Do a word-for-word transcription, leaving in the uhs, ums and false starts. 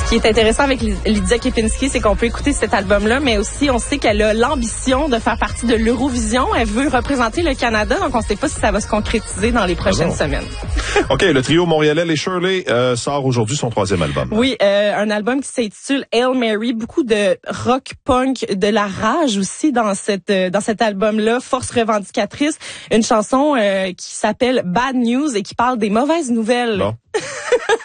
Ce qui est intéressant avec Lydia Kepinski, c'est qu'on peut écouter cet album-là, mais aussi on sait qu'elle a l'ambition de faire partie de l'Eurovision. Elle veut représenter le Canada, donc on ne sait pas si ça va se concrétiser dans les prochaines ah semaines. OK, le trio montréalais Les Shirley euh, sort aujourd'hui son troisième album. Oui, euh, un album qui s'intitule Hail Mary, beaucoup de rock punk, de la rage aussi dans cette euh, dans cet album-là, force revendicatrice, une chanson euh, qui s'appelle Bad News et qui parle des mauvaises nouvelles. Bon.